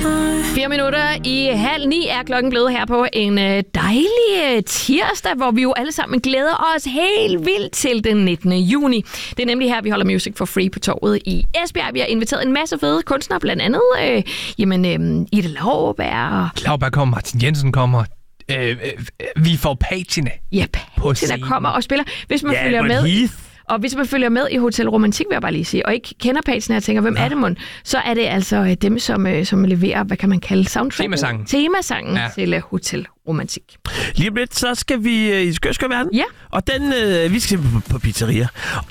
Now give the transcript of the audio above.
4 minutter i 8:30 er klokken blevet her på en dejlig tirsdag, hvor vi jo alle sammen glæder os helt vildt til den 19. juni. Det er nemlig her, vi holder Music for Free på Torvet i Esbjerg. Vi har inviteret en masse fede kunstnere, blandt andet Ida Lauberg kommer, Martin Jensen kommer. Vi får Patina. Ja, Patina kommer og spiller. Hvis man følger med... Og hvis man følger med i Hotel Romantik, vil jeg bare lige sige, og ikke kender Patina og tænker, hvem er det mon, så er det altså dem, som leverer, hvad kan man kalde, soundtrack? Temasangen til Hotel Romantik. Lige om lidt, så skal vi i Skønskøverden. Ja. Og vi skal på pizzeria.